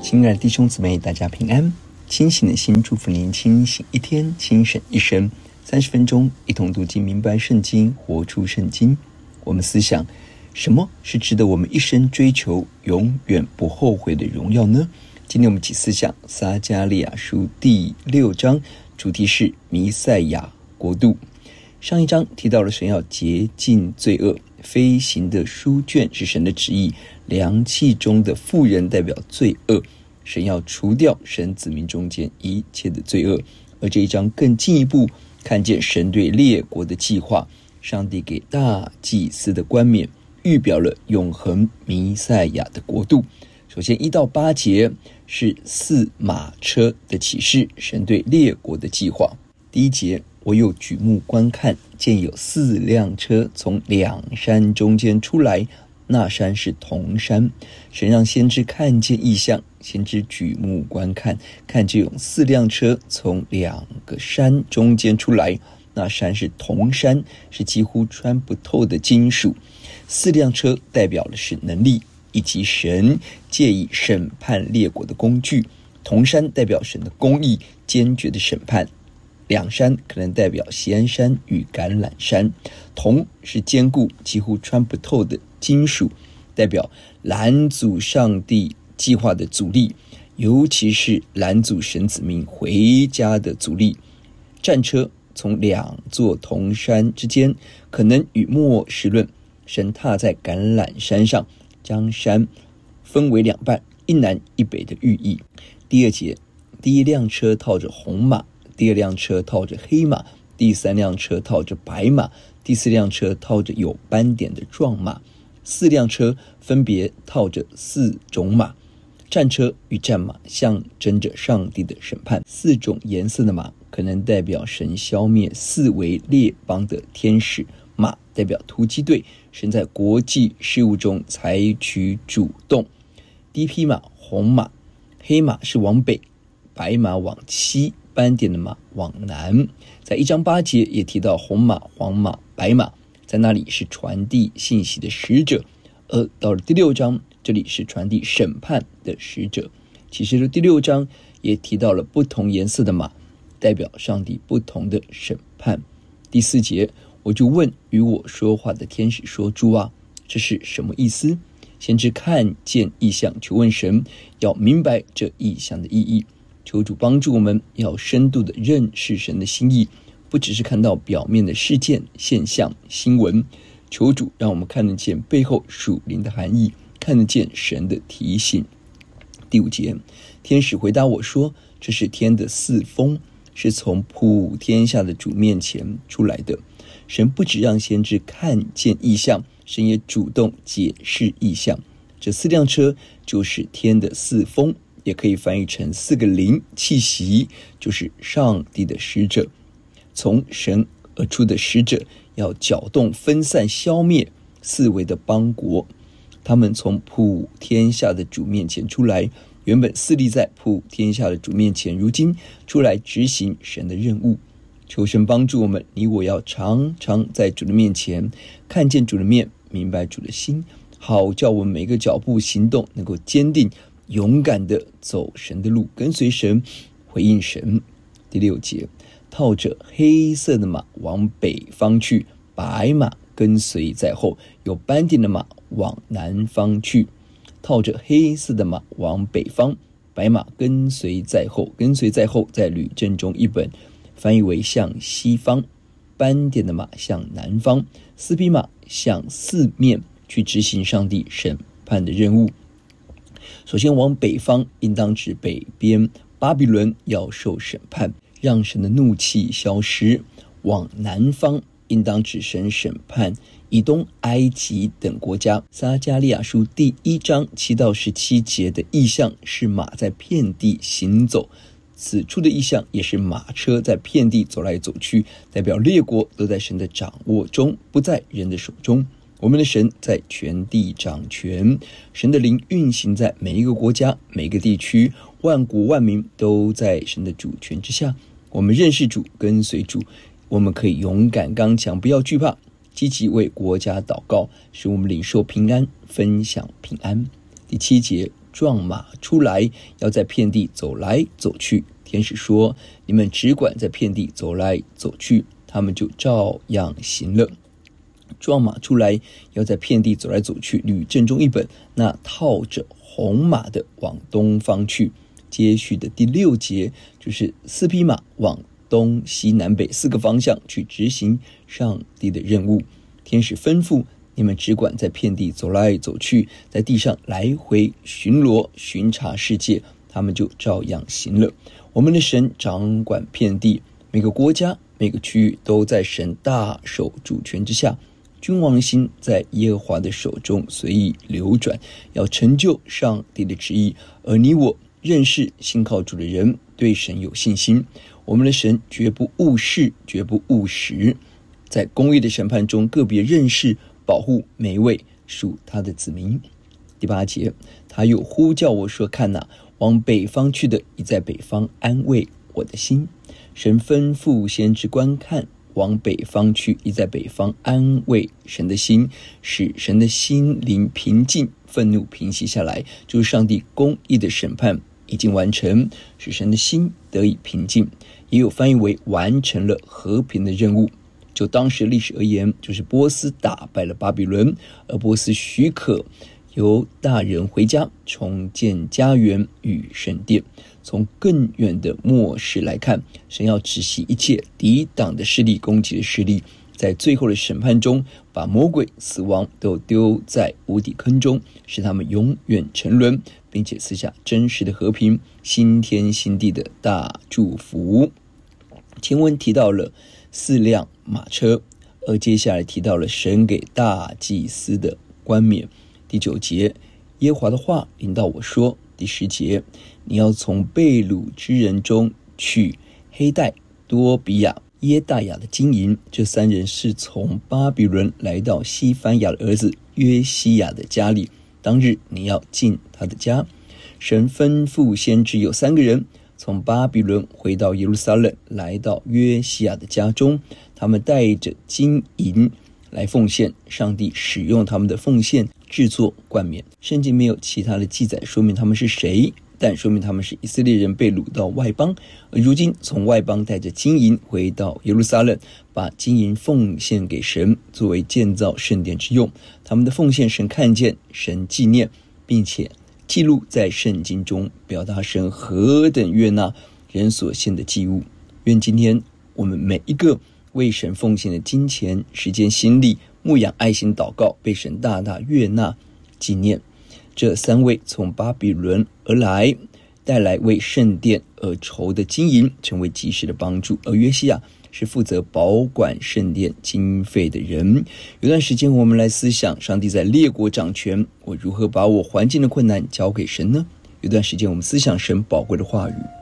亲爱的弟兄姊妹，大家平安。清醒的心祝福您清醒一天，清醒一生。30分钟一同读经，明白圣经，活出圣经。我们思想，什么是值得我们一生追求、永远不后悔的荣耀呢？今天我们一起思想撒迦利亚书第6章，主题是弥赛亚国度。上一章提到了神要洁净罪恶，飞行的书卷是神的旨意，凉气中的妇人代表罪恶，神要除掉神子民中间一切的罪恶。而这一章更进一步看见神对列国的计划，上帝给大祭司的冠冕预表了永恒弥赛亚的国度。首先1到8节是4马车的启示，神对列国的计划。第1节，我又举目观看，见有4辆车从2山中间出来，那山是铜山。神让先知看见异象，先知举目观看，看见有4辆车从2个山中间出来，那山是铜山，是几乎穿不透的金属。4辆车代表的是能力，以及神借以审判列国的工具。铜山代表神的公义，坚决的审判。2山可能代表锡安山与橄榄山。铜是坚固几乎穿不透的金属，代表拦阻上帝计划的阻力，尤其是拦阻神子民回家的阻力。战车从2座铜山之间，可能与末世论神踏在橄榄山上，将山分为2半，一南一北的寓意。第2节，第1辆车套着红马，第2辆车套着黑马，第3辆车套着白马，第4辆车套着有斑点的壮马。4辆车分别套着4种马。战车与战马象征着上帝的审判。4种颜色的马可能代表神消灭4维列邦的天使。马代表突击队，神在国际事务中采取主动。第1匹马红马，黑马是往北，白马往西，斑点的马往南。在1章8节也提到红马、黄马、白马，在那里是传递信息的使者。而到了第6章，这里是传递审判的使者。启示录第6章也提到了不同颜色的马，代表上帝不同的审判。第4节，我就问与我说话的天使说，主啊，这是什么意思？先知看见异象，求问神，要明白这异象的意义。求主帮助我们，要深度的认识神的心意，不只是看到表面的事件、现象、新闻。求主让我们看得见背后属灵的含义，看得见神的提醒。第5节，天使回答我说，这是天的4风，是从普天下的主面前出来的。神不只让先知看见异象，神也主动解释异象。这4辆车就是天的4风，也可以翻译成4个灵气息，就是上帝的使者。从神而出的使者要搅动、分散、消灭4维的邦国。他们从普天下的主面前出来，原本侍立在普天下的主面前，如今出来执行神的任务。求神帮助我们，你我要常常在主的面前看见主的面，明白主的心，好叫我们每个脚步行动能够坚定勇敢的走神的路，跟随神，回应神。第6节，套着黑色的马往北方去，白马跟随在后，有斑点的马往南方去。套着黑色的马往北方，白马跟随在后。跟随在后在吕正中一本翻译为向西方，斑点的马向南方。4匹马向4面去执行上帝审判的任务。首先往北方，应当指北边，巴比伦要受审判，让神的怒气消失。往南方，应当指神审判以东、埃及等国家。撒迦利亚书第1章7到17节的意象是马在遍地行走，此处的意象也是马车在遍地走来走去，代表列国都在神的掌握中，不在人的手中。我们的神在全地掌权，神的灵运行在每一个国家、每个地区，万国万民都在神的主权之下。我们认识主，跟随主，我们可以勇敢刚强，不要惧怕，积极为国家祷告，使我们领受平安，分享平安。第7节， 撞马出来，要在遍地走来走去。天使说，你们只管在遍地走来走去，他们就照样行了。撞马出来，要在遍地走来走去，吕正中一本，那套着红马的往东方去。接续的第6节就是4匹马往东西南北4个方向去执行上帝的任务。天使吩咐，你们只管在遍地走来走去，在地上来回巡逻巡查世界，他们就照样行了。我们的神掌管遍地，每个国家每个区域都在神大手主权之下，君王的心在耶和华的手中随意流转，要成就上帝的旨意。而你我认识信靠主的人，对神有信心，我们的神绝不误事，绝不误时，在公义的审判中个别认识保护每一位属他的子民。第8节，他又呼叫我说，看哪，往北方去的已在北方安慰我的心。神吩咐先知观看，往北方去已在北方安慰神的心，使神的心灵平静，愤怒平息下来，就是上帝公义的审判已经完成，使神的心得以平静。也有翻译为完成了和平的任务。就当时历史而言，就是波斯打败了巴比伦，而波斯许可由大人回家重建家园与圣殿。从更远的末世来看，神要止息一切抵挡的势力，攻击的势力，在最后的审判中，把魔鬼死亡都丢在无底坑中，使他们永远沉沦，并且赐下真实的和平，新天新地的大祝福。前文提到了4辆马车，而接下来提到了神给大祭司的冠冕。第9节，耶和华的话临到我说。第10节，你要从被掳之人中取黑带、多比亚、耶大雅的金银，这3人是从巴比伦来到西番雅的儿子约西亚的家里，当日你要进他的家。神吩咐先知有3个人从巴比伦回到耶路撒冷，来到约西亚的家中，他们带着金银来奉献，上帝使用他们的奉献制作冠冕。圣经没有其他的记载说明他们是谁，但说明他们是以色列人被掳到外邦，而如今从外邦带着金银回到耶路撒冷，把金银奉献给神，作为建造圣殿之用。他们的奉献神看见，神纪念，并且记录在圣经中，表达神何等悦纳人所献的祭物。愿今天我们每一个为神奉献的金钱、时间、心力、牧养、爱心、祷告，被神大大悦纳纪念。这3位从巴比伦而来，带来为圣殿而筹的金银，成为及时的帮助。而约西亚是负责保管圣殿经费的人。有段时间我们来思想，上帝在列国掌权，我如何把我环境的困难交给神呢？有段时间我们思想神宝贵的话语。